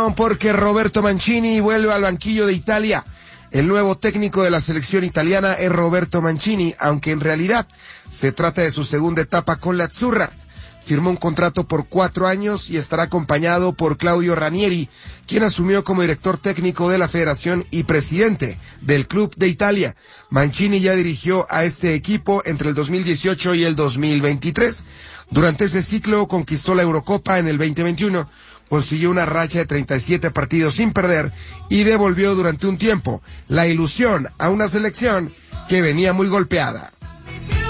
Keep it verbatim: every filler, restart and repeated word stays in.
atención porque Roberto Mancini vuelve al banquillo de Italia. El nuevo técnico de la selección italiana es Roberto Mancini, aunque en realidad se trata de su segunda etapa con la Azzurra. Firmó un contrato por cuatro años y estará acompañado por Claudio Ranieri, quien asumió como director técnico de la federación y presidente del Club de Italia. Mancini ya dirigió a este equipo entre el dos mil dieciocho y el dos mil veintitrés. Durante ese ciclo conquistó la Eurocopa en el veinte veintiuno, consiguió una racha de treinta y siete partidos sin perder y devolvió durante un tiempo la ilusión a una selección que venía muy golpeada.